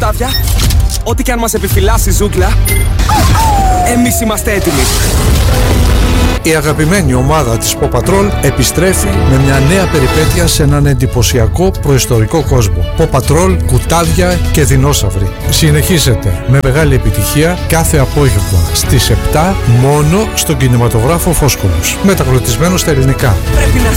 ψάρια, ό,τι και αν μας επιφυλάσει η ζούγκλα, εμείς είμαστε έτοιμοι. Η αγαπημένη ομάδα της Paw Patrol επιστρέφει με μια νέα περιπέτεια σε έναν εντυπωσιακό προϊστορικό κόσμο. Paw Patrol, κουτάδια και δεινόσαυροι. Συνεχίζεται με μεγάλη επιτυχία κάθε απόγευμα στις 7 μόνο στον κινηματογράφο Φόσκολος. Μετακολοτισμένο στα ελληνικά. Πρέπει να